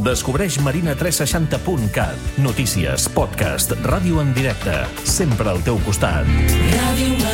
Descobreix marina360.cat. Notícies, podcast, ràdio en directe. Sempre al teu costat. Ràdio